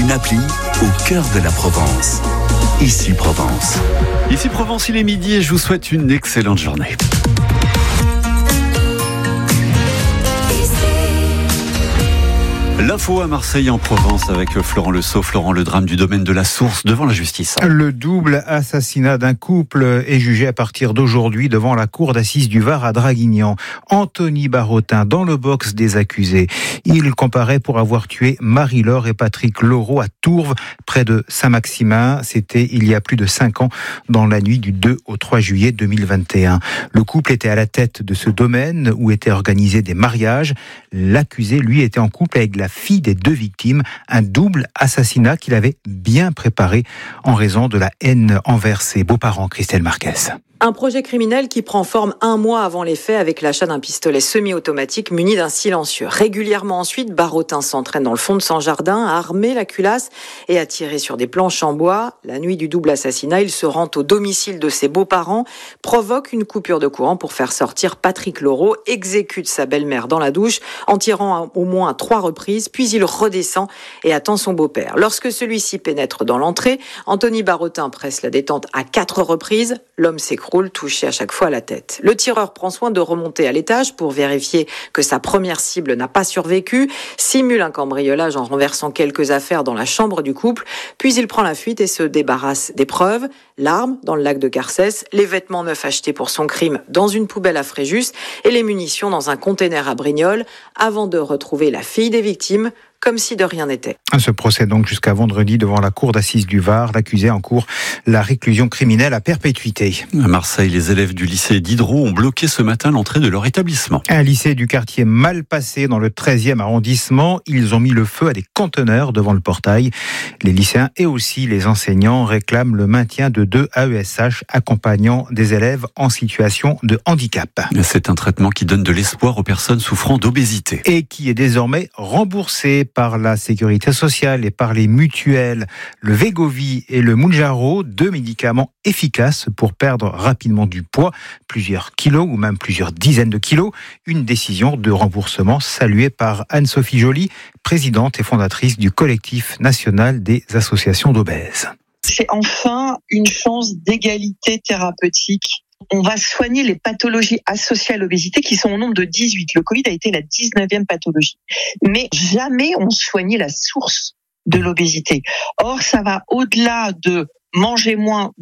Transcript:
Une appli au cœur de la Provence. Ici Provence. Ici Provence, il est midi et je vous souhaite une excellente journée. L'info à Marseille en Provence avec Florent Lesault. Florent, le drame du domaine de la Source devant la justice. Le double assassinat d'un couple est jugé à partir d'aujourd'hui devant la cour d'assises du Var à Draguignan. Anthony Barotin dans le box des accusés. Il comparaît pour avoir tué Marie-Laure et Patrick Laureau à Tourves, près de Saint-Maximin. C'était il y a plus de 5 ans, dans la nuit du 2 au 3 juillet 2021. Le couple était à la tête de ce domaine où étaient organisés des mariages. L'accusé, lui, était en couple avec la fille des 2 victimes, un double assassinat qu'il avait bien préparé en raison de la haine envers ses beaux-parents. Christelle Marquez. Un projet criminel qui prend forme 1 mois avant les faits avec l'achat d'un pistolet semi-automatique muni d'un silencieux. Régulièrement ensuite, Barotin s'entraîne dans le fond de son jardin à armer la culasse et à tirer sur des planches en bois. La nuit du double assassinat, il se rend au domicile de ses beaux-parents, provoque une coupure de courant pour faire sortir Patrick Laureau, exécute sa belle-mère dans la douche en tirant au moins 3 reprises, puis il redescend et attend son beau-père. Lorsque celui-ci pénètre dans l'entrée, Anthony Barotin presse la détente à 4 reprises. L'homme s'écroule, touché à chaque fois à la tête. Le tireur prend soin de remonter à l'étage pour vérifier que sa première cible n'a pas survécu, simule un cambriolage en renversant quelques affaires dans la chambre du couple, puis il prend la fuite et se débarrasse des preuves, l'arme dans le lac de Carcès, les vêtements neufs achetés pour son crime dans une poubelle à Fréjus et les munitions dans un container à Brignoles, avant de retrouver la fille des victimes, comme si de rien n'était. Ce procès donc jusqu'à vendredi devant la cour d'assises du Var. L'accusé encourt la réclusion criminelle à perpétuité. À Marseille, les élèves du lycée d'Hydro ont bloqué ce matin l'entrée de leur établissement. Un lycée du quartier Malpassé dans le 13e arrondissement. Ils ont mis le feu à des conteneurs devant le portail. Les lycéens et aussi les enseignants réclament le maintien de 2 AESH accompagnant des élèves en situation de handicap. C'est un traitement qui donne de l'espoir aux personnes souffrant d'obésité. Et qui est désormais remboursé par la sécurité sociale et par les mutuelles. Le Wegovy et le Mounjaro, 2 médicaments efficaces pour perdre rapidement du poids, plusieurs kilos ou même plusieurs dizaines de kilos. Une décision de remboursement saluée par Anne-Sophie Joly, présidente et fondatrice du collectif national des associations d'obèses. C'est enfin une chance d'égalité thérapeutique. On va soigner les pathologies associées à l'obésité qui sont au nombre de 18. Le Covid a été la 19e pathologie. Mais jamais on soignait la source de l'obésité. Or, ça va au-delà de manger moins,